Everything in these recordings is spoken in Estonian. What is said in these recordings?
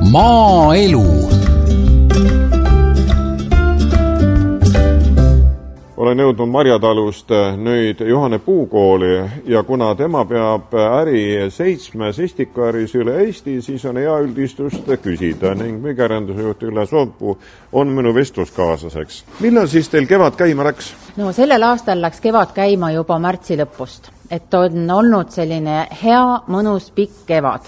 Maaelu. Olen jõudnud Marjatalust nüüd Johanne Puukooli ja kuna tema peab äri 7 istikuäris üle Eesti, siis on hea üldistust küsida ning müügiarenduse juht Ülle Soopuu on minu vestluskaaslaseks. Millal siis teil kevad käima läks? No sellel aastal läks kevad käima juba märtsi lõpust, et on olnud selline hea, mõnus, pikk kevad.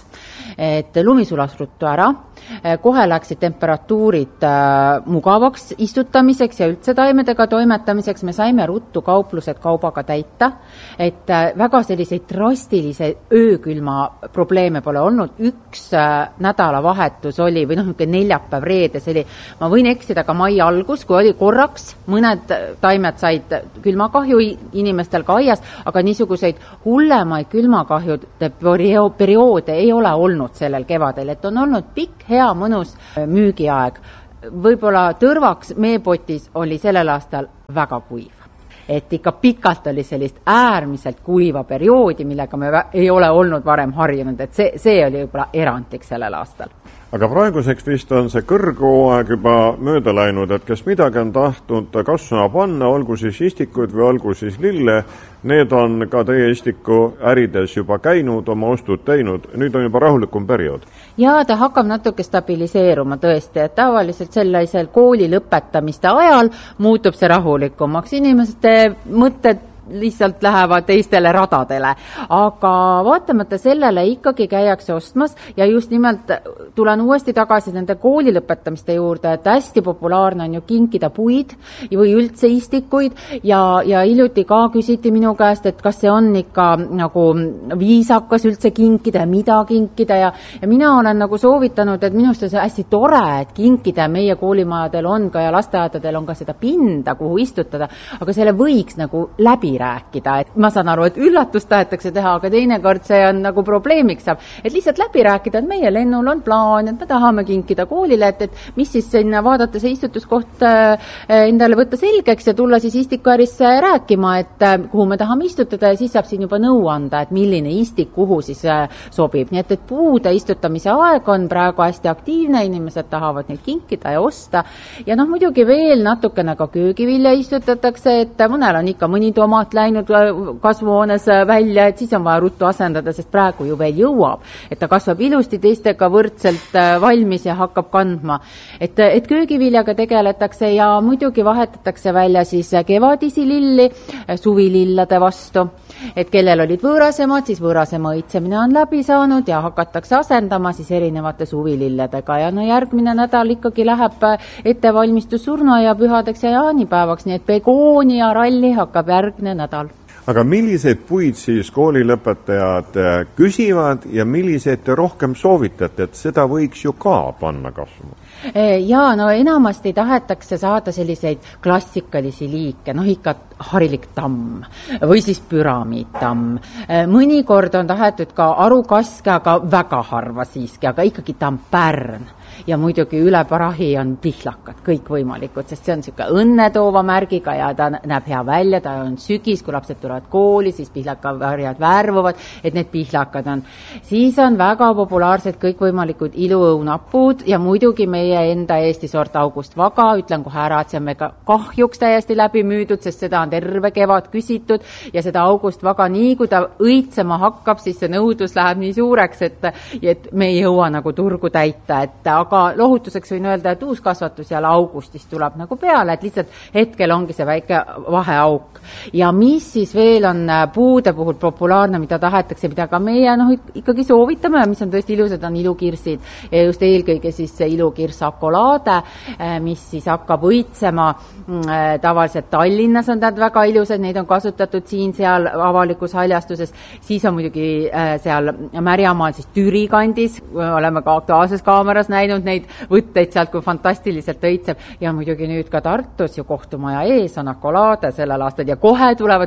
Et lumi sulas ruttu ära, kohe läksid temperatuurid mugavaks istutamiseks ja üldse taimedega toimetamiseks. Me saime ruttu kauplused kaubaga täita, et väga selliseid drastilise öökülma probleeme pole olnud. Üks nädalavahetus oli, või neljapäev, reedes oli, ma võin eksida ka mai algus, kui oli korraks, mõned taimed said külmakahju inimestel ka aias, aga niisuguseid hullemaid külmakahjude perioode ei ole olnud sellel kevadel, et on olnud pikk, hea, mõnus müügiaeg. Võib-olla tõrvaks meepotis oli sellel aastal väga kuiv. Et ikka pikalt oli sellist äärmiselt kuiva perioodi, millega me ei ole olnud varem harjunud, et see oli võib-olla erandlik sellel aastal. Aga praeguseks vist on see kõrghooaeg juba mööda läinud, et kes midagi on tahtnud kasvama panna, olgu siis istikuid või olgu siis lille, need on ka teie istiku ärides juba käinud, oma ostud teinud, nüüd on juba rahulikum periood. Ja ta hakkab natuke stabiliseeruma tõesti, et tavaliselt sellisel kooli lõpetamiste ajal muutub see rahulikumaks, inimeste mõtted lihtsalt lähevad teistele radadele. Aga vaatamata sellele ikkagi käiakse ostmas ja just nimelt tulen uuesti tagasi nende kooli lõpetamiste juurde, et hästi populaarne on ju kinkida puid või üldse istikuid ja hiljuti ka küsiti minu käest, et kas see on ikka nagu viisakas üldse kinkida ja mida kinkida ja mina olen nagu soovitanud, et minust on see hästi tore, et kinkida meie koolimajadel on ka ja lasteaedadel on ka seda pinda, kuhu istutada, aga selle võiks nagu läbi rääkida, et ma saan aru, et üllatust tahetakse teha, aga teinekord see on nagu probleemiks saab, et lihtsalt läbi rääkida, et meie lennul on plaan, et me tahame kinkida koolile, et mis siis sinna vaadata see istutuskoht endale võtta selgeks ja tulla siis istikuärisse rääkima, et kuhu me tahame istutada ja siis saab siin juba nõu anda, et milline istik kuhu siis sobib. Nii et puude istutamise aeg on praegu hästi aktiivne, inimesed tahavad neid kinkida ja osta ja muidugi veel natukene ka köögivilja istutatakse, et mõnel on ikka mõni tomat läinud kasvuhoones välja, et siis on vaja ruttu asendada, sest praegu ju veel jõuab, et ta kasvab ilusti teistega võrdselt valmis ja hakkab kandma. Et köögiviljaga tegeletakse ja muidugi vahetatakse välja siis kevadisi lilli suvilillade vastu. Et kellel olid võõrasemad, siis võõrasema õitsemine on läbi saanud ja hakatakse asendama siis erinevate suvililledega ja järgmine nädal ikkagi läheb ettevalmistus surnuaia pühadeks ja jaanipäevaks, nii et begoonia ralli hakkab järgne nädal. Aga milliseid puid siis koolilõpetajad küsivad ja milliseid te rohkem soovitate, et seda võiks ju ka panna kasvama? Ja enamasti tahetakse saada selliseid klassikalisi liike, ikka harilik tamm või siis püramiidtamm. Mõnikord on tahetud ka arukaske, aga väga harva siiski, aga ikkagi tampärn. Ja muidugi üle parahi on pihlakad, kõik võimalikud, sest see on selline õnnetoova märgiga ja ta näeb hea välja, ta on sügis, kui lapsed tulevad kooli, siis pihlakavarjad värvuvad, et need pihlakad on. Siis on väga populaarsed kõik võimalikud iluõunapud ja muidugi meie enda Eesti sort August Vaga, ütlen kohe ära, et see on mega kahjuks täiesti läbi müüdud, sest seda on terve kevad küsitud ja seda August Vaga nii, kui ta õitsema hakkab, siis see nõudlus läheb nii suureks, et me ei jõua nagu turgu täita, aga lohutuseks võin öelda, et uus kasvatus jälle augustis tuleb nagu peale, et lihtsalt hetkel ongi see väike vaheauk. Ja mis siis veel on puude puhul populaarne, mida tahetakse, mida ka meie ikkagi soovitame, mis on tõesti ilusad, on ilukirsid ja just eelkõige siis see ilukirss akolaade, mis siis hakkab õitsema. Tavaliselt Tallinnas on nad väga ilusad, neid on kasutatud siin-seal avalikus haljastuses, siis on muidugi seal Märjamaal siis Türi kandis, oleme ka Aktuaalses Kaameras näinud neid võtteid sealt, kui fantastiliselt õitseb ja muidugi nüüd ka Tartus ju kohtumaja ees on akolaade sellel aastal ja kohe tulevad küsimused,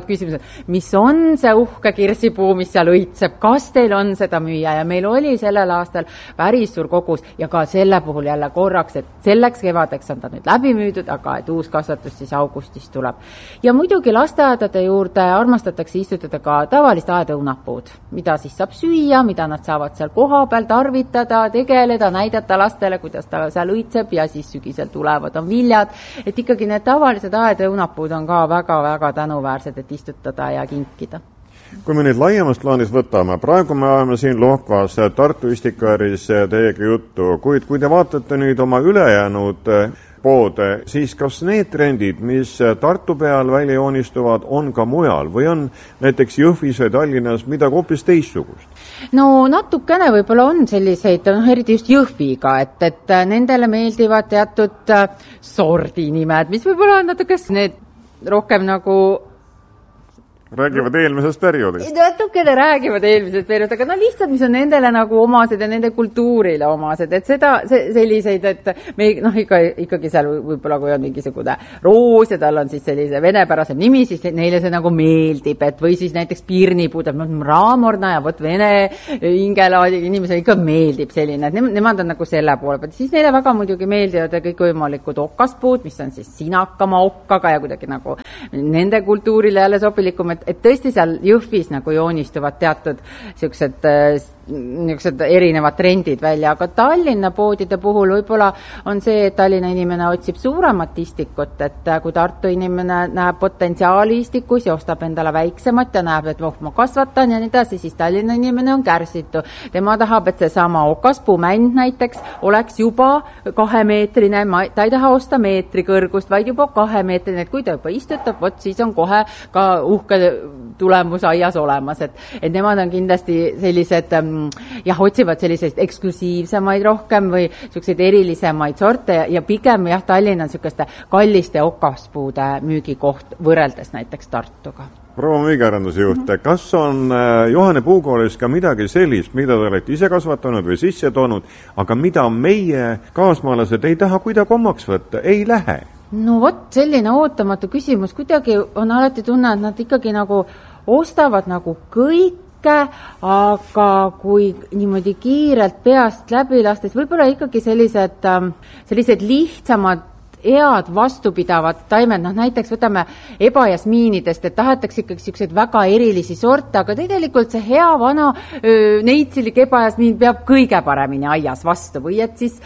mis on see uhke kirsipuu, mis seal õitseb, kas teil on seda müüa ja meil oli sellel aastal päris suur kogus ja ka selle puhul jälle korraks, et selleks kevadeks on ta nüüd läbi müüdud, aga et uus kasvatus siis augustis tuleb. Ja muidugi lasteaedade juurde armastatakse istutada ka tavalist aedaõunapuud, mida siis saab süüa, mida nad saavad seal koha peal tarvitada, tegeleda, näidata lastele, kuidas ta seal õitseb ja siis sügisel tulevad on viljad, et ikkagi need tavalised aedaõunapuud on ka väga-väga tänuväärsed, et istutada ja kinkida. Kui me nüüd laiemast plaanis võtame, praegu me oleme siin Lohkvas Tartu Istikaaris teiega juttu, kuid kui te vaatate nüüd oma ülejäänud poode, siis kas need trendid, mis Tartu peal välja joonistuvad, on ka mujal või on näiteks Jõhvis või Tallinnas midagi hoopis teistsugust? No natukene võib-olla on selliseid, eriti just Jõhviga, et nendele meeldivad teatud sordinimed, mis võib-olla on natuke need rohkem nagu räägivad eelmisest perioodist. Natukene räägivad eelmisest perioodist, aga lihtsalt, mis on nendele nagu omased ja nende kultuurile omased, et selliseid, et me ikkagi seal võib-olla, kui on mingisugune roos ja tal on siis sellise venepärasem nimi, siis neile see nagu meeldib, et või siis näiteks piirnipuud, raamorna ja võt vene hingelaadi inimesele ikka meeldib selline, et nemad on nagu selle poole pealt. Siis neile väga muidugi meeldivad kõik võimalikud okkaspuud, mis on siis sinakama okkaga ja kuidagi nagu nende kultuurile jälle sobilikum, et tõesti seal Jõhvis nagu joonistuvad teatud niisugused erinevad trendid välja, aga Tallinna poodide puhul võib-olla on see, et Tallinna inimene otsib suuremat istikut, et kui Tartu inimene näeb potentsiaali istikus ja ostab endale väiksemat ja näeb, et ma kasvatan ja nii edasi, siis Tallinna inimene on kärsitu. Tema tahab, et seesama okaspuumänd näiteks oleks juba 2-meetrine, ta ei taha osta meetri kõrgust, vaid juba 2-meetrine, et kui ta juba istutab, siis on kohe ka uhke tulemus aias olemas, et nemad on kindlasti sellised otsivad selliseid eksklusiivsemaid rohkem või selliseid erilisemaid sorte ja pigem Tallinn on selliseste kalliste okaspuude müügikoht võrreldes näiteks Tartuga. Proua müügiarenduse juht, kas on Juhane puukoolis ka midagi sellist, mida te olete ise kasvatanud või sisse toonud, aga mida meie kaasmaalased ei taha kuidagi omaks võtta, ei lähe? No vot, selline ootamatu küsimus, kuidagi on alati tunne, et nad ikkagi nagu ostavad nagu kõike, aga kui niimoodi kiirelt peast läbi lastes, võib-olla ikkagi sellised lihtsamad head vastupidavad taimed, näiteks võtame ebajasmiinidest, et tahetakse ikkagi selliseid väga erilisi sorte, aga tegelikult see hea vana neitsilik ebajasmiin peab kõige paremini aias vastu või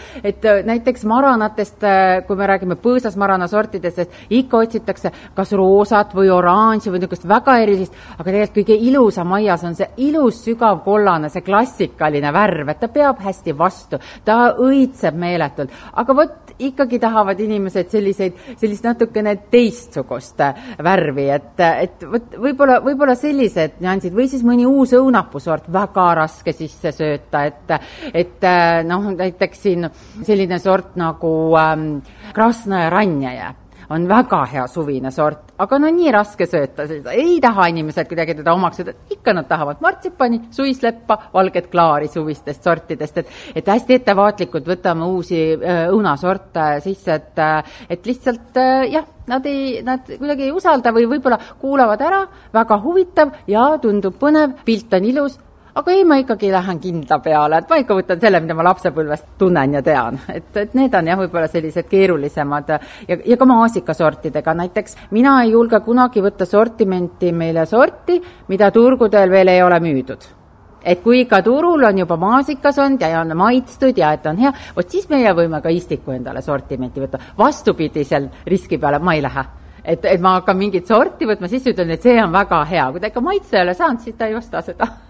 et näiteks maranatest, kui me räägime põõsasmarana sortidest, et ikka otsitakse kas roosat või oranži või niisugust väga erilist, aga tegelikult kõige ilusam aias on see ilus sügav kollane, see klassikaline värv, et ta peab hästi vastu, ta õitseb meeletult, aga vot ikkagi tahavad inimesed sellist natukene teistsugust värvi, et võib-olla sellised nüansid või siis mõni uus õunapusort väga raske sisse sööta, et näiteks siin selline sort nagu Krasnaja Ranjaja on väga hea suvine sort, aga nii raske sööta, ei taha inimesed kuidagi teda omaks, ikka nad tahavad martsipani, suisleppa, valget klaari suvistest sortidest, et hästi ettevaatlikult võtame uusi õunasorte sisse, et lihtsalt nad kuidagi ei usalda või võib-olla kuulavad ära, väga huvitav ja tundub põnev, pilt on ilus, aga ei, ma ikkagi lähen kindla peale, et ma ikka võtan selle, mida ma lapsepõlvest tunnen ja tean. Et need on võib-olla sellised keerulisemad ja ka maasikasortidega. Näiteks mina ei julge kunagi võtta sortimenti meile sorti, mida turgudel veel ei ole müüdud. Et kui ikka turul on juba maasikas olnud ja on maitstud ja et on hea, siis meie võime ka istiku endale sortimenti võtta. Vastupidisel riski peale ma ei lähe. Et ma hakkan mingit sorti võtma, siis ütlen, et see on väga hea. Kui ta ikka maitse ei ole saanud, siis ta ei osta seda.